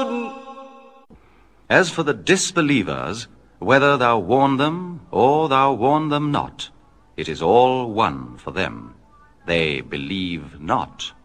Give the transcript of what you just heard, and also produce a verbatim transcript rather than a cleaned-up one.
يعلمون. As for the disbelievers, whether thou warn them or thou warn them not, it is all one for them. They believe not.